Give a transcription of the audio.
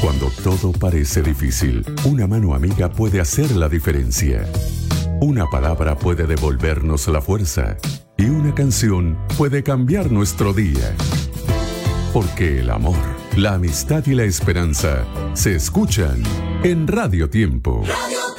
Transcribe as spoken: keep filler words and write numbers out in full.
Cuando todo parece difícil, una mano amiga puede hacer la diferencia. Una palabra puede devolvernos la fuerza y una canción puede cambiar nuestro día. Porque el amor, la amistad y la esperanza se escuchan en Radio Tiempo. Radio